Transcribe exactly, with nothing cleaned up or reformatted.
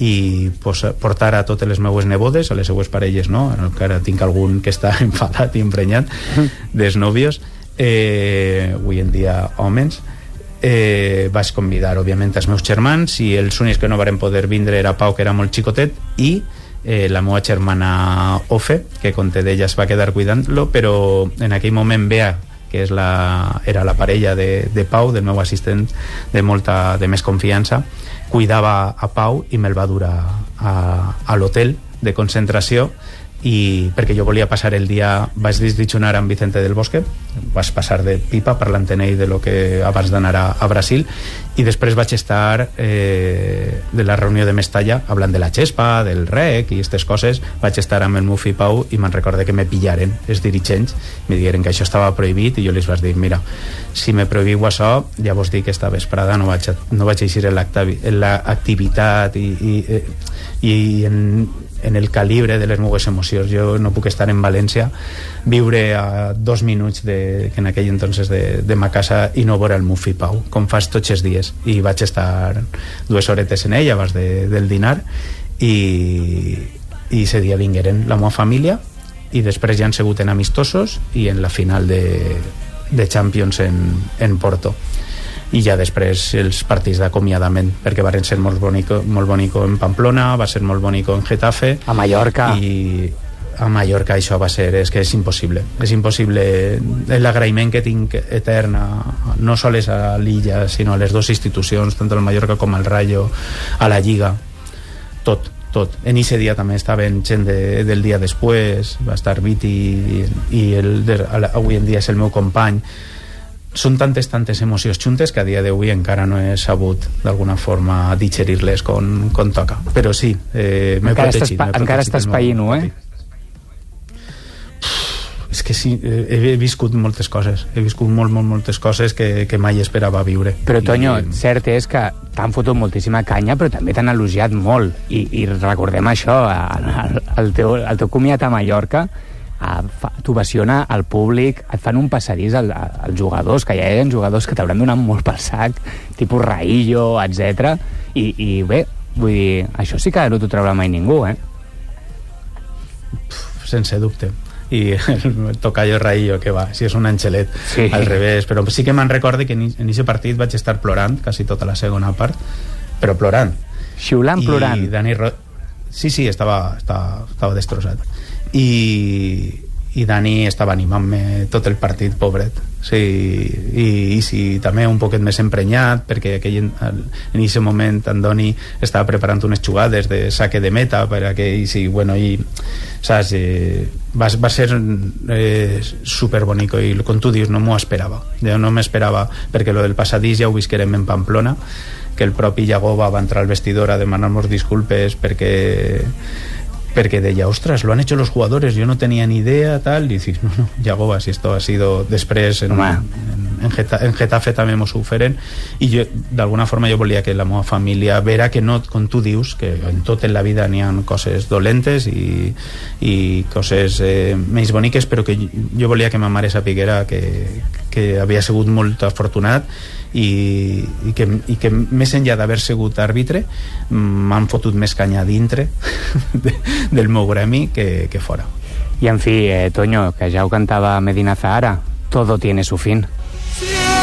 i pues, portar a totes les meues nebodes, a les seues parelles, no? Encara tinc algun que està enfadat i emprenyat dels nòvios, eh, avui en dia homes. Eh, vaig convidar, òbviament, els meus germans, i els únics que no varen poder vindre era Pau, que era molt xicotet, i eh, la meva germana Ofe, que com te deia es va quedar cuidant-lo, però en aquell moment Bea, que és la, era la parella de, de Pau, del meu assistent de molta, de més confiança, cuidava a Pau i me'l va dur a, a, a l'hotel de concentració, i perquè jo volia passar el dia, vaig disdicionar amb Vicente del Bosque, vaig passar de pipa parlant amb ell de lo que abans d'anar a, a Brasil, i després vaig estar eh, de la reunió de Mestalla parlant de la Xespa, del rec i aquestes coses. Vaig estar amb el Mufi Pau i me'n recorde que me pillaren els dirigents, me digueren que això estava prohibit, i jo les vaig dir, mira, si me prohibiu això, ja vos dic que esta vesprada no vaig, a, no vaig eixir en l'activitat i, i, i en en el calibre de les meves emocions. Jo no puc estar en València, viure a dos minuts de, que en aquell entonces de, de ma casa, i no veure el Mufi Pau, com fas tots els dies. I vaig estar dues horetes en ell abans de, del dinar, i i ese dia vingueren la meva família, i després ja han sigut en amistosos i en la final de, de Champions en, en Porto, i ja després els partits d'acomiadament, perquè van ser molt bonico, molt bonico en Pamplona, va ser molt bonico en Getafe, a Mallorca, i a Mallorca això va ser, és que és impossible, és impossible l'agraïment que tinc etern a, no sols a l'illa, sinó a les dues institucions, tant al Mallorca com al Rayo, a la Lliga, tot, tot. En ese dia també estaven gent de, del dia després, va estar Viti, i, i el, de, avui en dia és el meu company. Són tantes, tantes emocions juntes que a dia d'avui encara no he sabut d'alguna forma digerir-les com, com toca. Però sí, eh, m'he encara protegit. Estàs, encara estàs païno, eh? És que sí, he, he viscut moltes coses. He viscut molt, molt, moltes coses que, que mai esperava viure. Però, Toño, I, cert és que t'han fotut moltíssima canya, però també t'han elogiat molt. I, i recordem això, el, el, teu, el teu comiat a Mallorca, t'ovaciona al públic, et fan un passadís al, als jugadors, que ja hi ha jugadors que t'hauran donat molt pel sac, tipus Raillo, etcètera. I, i bé, vull dir, això sí que no t'ho traurà mai ningú, eh? Sense dubte. I el tocayo Raillo, que va, si és un angelet, sí. Al revés, però sí que me'n recorde que en aquest partit vaig estar plorant quasi tota la segona part, però plorant. Xiulant, plorant. I Dani Ro... Sí, sí, estava, estava, estava destrossat. I, i Dani estava animant-me tot el partit, pobret, sí, i, i sí, també un poquet més emprenyat, perquè aquell, en aquest moment en Doni estava preparant unes jugades de saque de meta per a que, i sí, bueno, i saps, eh, va, va ser eh, superbonico, i com tu dius, no m'ho esperava, jo no m'esperava, perquè lo del passadís ja ho visquerem en Pamplona, que el propi Yagoba va entrar al vestidor a demanar-nos disculpes perquè perquè deia, ostras, lo han hecho los jugadores, yo no tenía ni idea, tal, y dices, no, no, Yagoba, si esto ha sido després en, en, en, Getafe, en Getafe també mos ho feren, i jo, d'alguna forma jo volia que la meva família vera que no, com tu dius, que en tot en la vida n'hi ha coses dolentes i, i coses eh, menys boniques, però que jo volia que ma mare sapiguera que, que havia sigut molt afortunat, i, i, que, i que més enllà d'haver sigut àrbitre m'han fotut més canya dintre de, del meu gremi que, que fora. I en fi, eh, Toño, que ja ho cantava Medina Zahara, todo tiene su fin.